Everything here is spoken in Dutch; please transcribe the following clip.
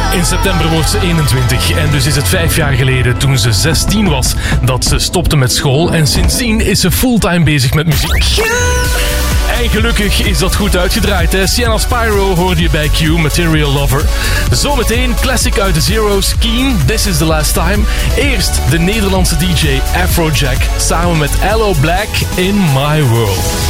In september wordt ze 21 en dus is het 5 jaar geleden, toen ze 16 was, dat ze stopte met school. En sindsdien is ze fulltime bezig met muziek. En gelukkig is dat goed uitgedraaid, hè? Sienna Spyro hoorde je bij Q, Material Lover. Zometeen classic uit de Zero's, Keen, This is the Last Time. Eerst de Nederlandse DJ Afrojack samen met Aloe Blacc in My World.